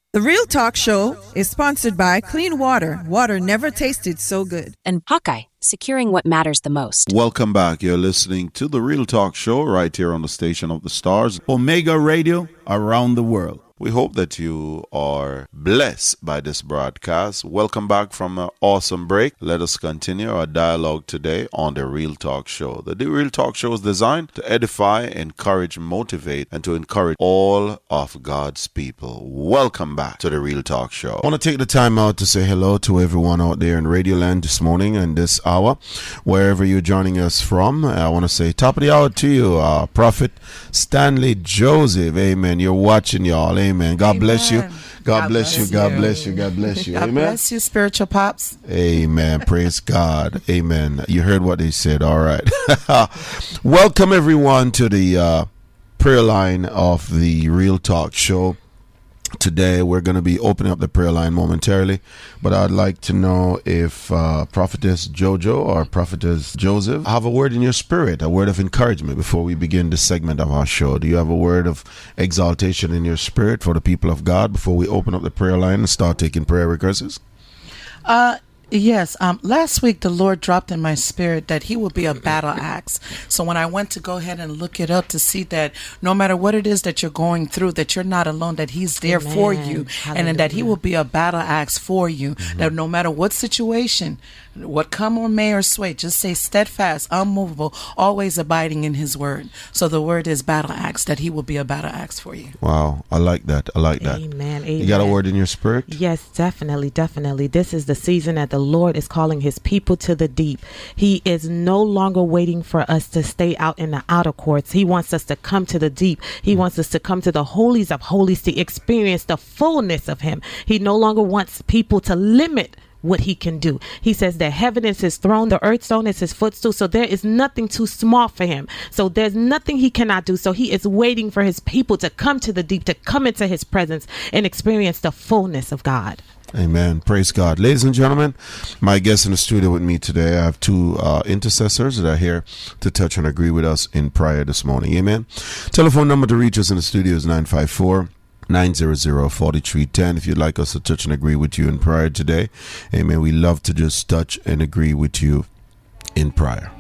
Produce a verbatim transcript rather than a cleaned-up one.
The Real Talk Show is sponsored by Clean Water. Water never tasted so good. And Hawkeye, securing what matters the most. Welcome back. You're listening to The Real Talk Show right here on the Station of the Stars. Omega Radio, around the world. We hope that you are blessed by this broadcast. Welcome back from an awesome break. Let us continue our dialogue today on The Real Talk Show. The Real Talk Show is designed to edify, encourage, motivate, and to encourage all of God's people. Welcome back to The Real Talk Show. I want to take the time out to say hello to everyone out there in Radioland this morning and this hour, wherever you're joining us from. I want to say top of the hour to you, uh, Prophet Stanley Joseph. Amen. You're watching, y'all. Amen. Amen. God Amen. bless you. God, God bless, bless you. God bless you. God bless you. God Amen. bless you, spiritual pops. Amen. Praise God. Amen. You heard what they said. All right. Welcome everyone to the uh, prayer line of the Real Talk Show. Today we're going to be opening up the prayer line momentarily, but I'd like to know if uh, Prophetess Jojo or Prophetess Joseph have a word in your spirit, a word of encouragement before we begin this segment of our show. Do you have a word of exaltation in your spirit for the people of God before we open up the prayer line and start taking prayer requests? Uh, Yes, um, last week the Lord dropped in my spirit that he will be a battle axe. So when I went to go ahead and look it up to see that no matter what it is that you're going through, that you're not alone, that he's there Amen. for you, Hallelujah. and that he will be a battle axe for you, mm-hmm. that no matter what situation, what come or may or sway, just say steadfast, unmovable, always abiding in his word. So the word is battle axe, that he will be a battle axe for you. Wow, I like that. I like that. Amen. Amen. You got a word in your spirit? Yes, definitely, definitely. This is the season that the Lord is calling his people to the deep. He is no longer waiting for us to stay out in the outer courts. He wants us to come to the deep. He wants us to come to the holies of holies to experience the fullness of him. He no longer wants people to limit what he can do. He says that heaven is his throne, the earth stone is his footstool. So there is nothing too small for him. So there's nothing he cannot do. So he is waiting for his people to come to the deep, to come into his presence and experience the fullness of God. Amen. Praise God. Ladies and gentlemen, my guests in the studio with me today, I have two uh, intercessors that are here to touch and agree with us in prayer this morning. Amen. Telephone number to reach us in the studio is nine five four, nine hundred, forty-three ten. If you'd like us to touch and agree with you in prayer today, amen, we love to just touch and agree with you in prayer.